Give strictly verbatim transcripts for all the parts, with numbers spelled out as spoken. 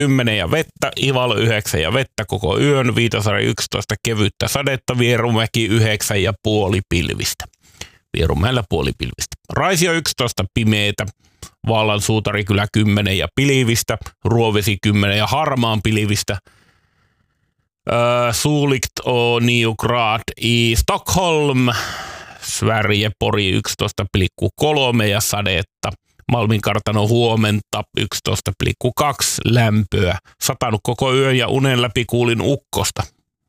kymmenen ja vettä, Ivalo yhdeksän ja vettä koko yön, Viitasaari yksitoista kevyttä sadetta, Vierumäki yhdeksän ja puoli pilvistä. Vierumäellä puoli pilvistä. Raisio yksitoista pimeetä, Vaalan Suutarikylä kymmenen ja pilvistä, Ruovesi kymmenen ja harmaan pilvistä. Öö, Suulikt och nio grad i Stockholm, Sverige Pori yksitoista pilkku kolme ja sadetta. Malmin kartano huomenta yksitoista pilkku kaksi lämpöä. Satanut koko yön ja unen läpi kuulin ukkosta.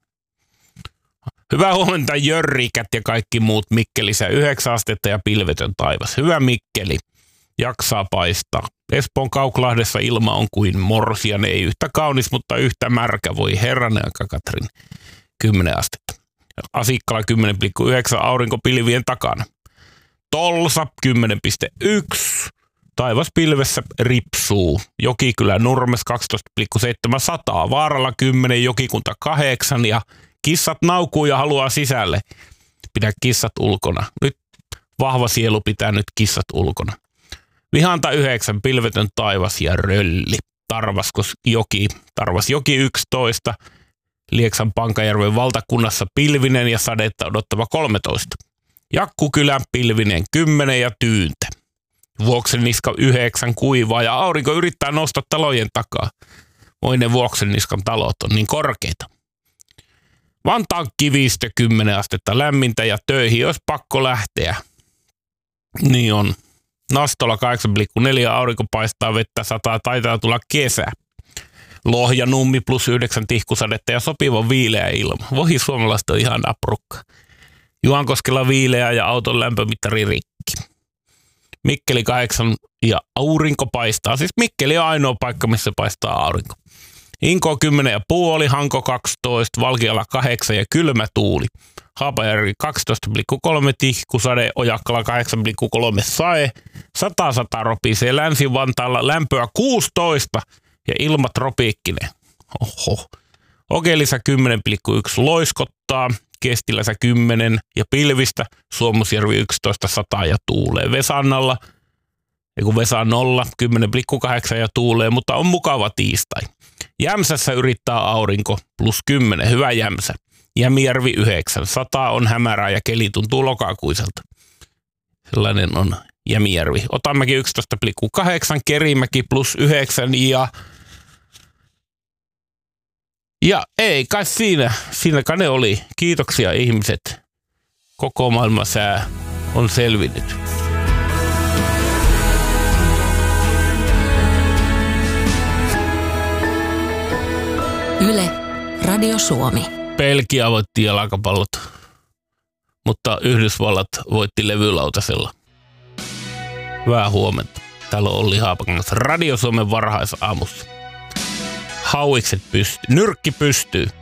Hyvää huomenta Jörrikät ja kaikki muut Mikkelissä yhdeksän astetta ja pilvetön taivas. Hyvä Mikkeli. Jaksaa paistaa. Espoon Kauklahdessa ilma on kuin morsian, ei yhtä kaunis, mutta yhtä märkä. Voi herranen aika Katrin. kymmenen astetta. Asikkala kymmenen pilkku yhdeksän aurinkopilvien takana. Tolsa kymmenen pilkku yksi. Taivas pilvessä ripsuu. Jokikylä Nurmes kaksitoista pilkku seitsemän sataa. Vaaralla kymmenen, Jokikunta kahdeksan ja kissat naukuu ja haluaa sisälle. Pidä kissat ulkona. Nyt vahva sielu pitää nyt kissat ulkona. Vihanta yhdeksän, pilvetön taivas ja rölli. Tarvaskos joki, Tarvas joki yksitoista. Lieksan Pankajärven valtakunnassa pilvinen ja sadetta odottava kolmetoista. Jakkukylän pilvinen kymmenen ja tyyntä. Vuoksenniska yhdeksän kuivaa ja aurinko yrittää nousta talojen takaa. Voi ne Vuoksenniskan talot on niin korkeita. Vantaan Kivistö kymmenen astetta lämmintä ja töihin olisi pakko lähteä. Niin on. Nastola kahdeksan pilkku neljä aurinko paistaa, vettä sataa, taitaa tulla kesä. Lohja Nummi plus yhdeksän tihkusadetta ja sopiva viileä ilma. Voi suomalaista on ihan aprukka. Juankoskella viileä ja auton lämpömittari rikki. Mikkeli kahdeksan ja aurinko paistaa. Siis Mikkeli on ainoa paikka, missä paistaa aurinko. Inko kymmenen ja puoli, Hanko kaksitoista, Valkeala kahdeksan ja kylmä tuuli. Haapajärvi kaksitoista pilkku kolme tihkusade, Ojakkala kahdeksan pilkku kolme sae. Sata sata ropisee Länsi-Vantaalla lämpöä kuusitoista ja ilma tropiikkinen. Oho. Okelissa kymmenen pilkku yksi loiskottaa, Kestilässä kymmenen ja pilvistä, Suomusjärvi yksitoista sataa ja tuulee. Vesannalla, eiku Vesa nolla, kymmenen pilkku kahdeksan ja tuulee, mutta on mukava tiistai. Jämsässä yrittää aurinko plus kymmenen, hyvä Jämsä. Jämijärvi yhdeksän, sata on hämärää ja keli tuntuu lokakuiselta. Sellainen on Jämijärvi. Otamäki yksitoista pilkku kahdeksan, Kerimäki plus yhdeksän ja... Ja ei kai siinä, siinäkään ne oli. Kiitoksia ihmiset. Koko maailman sää on selvinnyt. Yle, Radio Suomi. Belgia voitti jalkapallot, mutta Yhdysvallat voitti levylautasella. Hyvää huomenta. Täällä on Olli Haapakangas Radio Suomen varhaisaamussa. Hauikset pystyy. Nyrkki pystyy.